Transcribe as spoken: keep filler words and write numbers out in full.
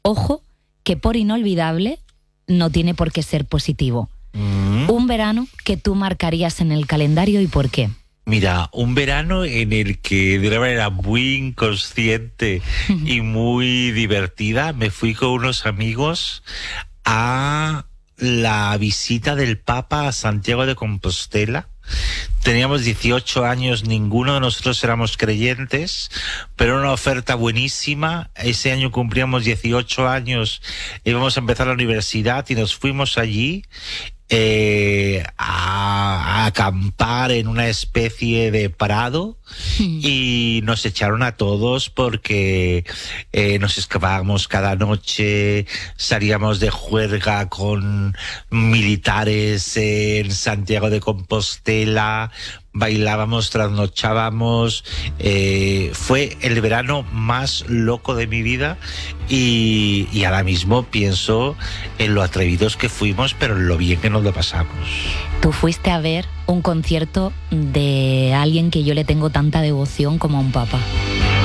Ojo, que por inolvidable no tiene por qué ser positivo. Mm. Un verano que tú marcarías en el calendario, ¿y por qué? Mira, un verano en el que de una manera muy inconsciente y muy divertida me fui con unos amigos a la visita del Papa a Santiago de Compostela. Teníamos dieciocho años, ninguno de nosotros éramos creyentes, pero una oferta buenísima. Ese año cumplíamos dieciocho años, íbamos a empezar la universidad y nos fuimos allí eh, a, a acampar en una especie de prado mm. y nos echaron a todos porque eh, nos escapábamos cada noche, salíamos de juerga con militares en Santiago de Compostela, bailábamos, trasnochábamos, eh, fue el verano más loco de mi vida y, y ahora mismo pienso en lo atrevidos que fuimos, pero en lo bien que nos lo pasamos. Tú fuiste a ver un concierto de alguien que yo le tengo tanta devoción como a un papa.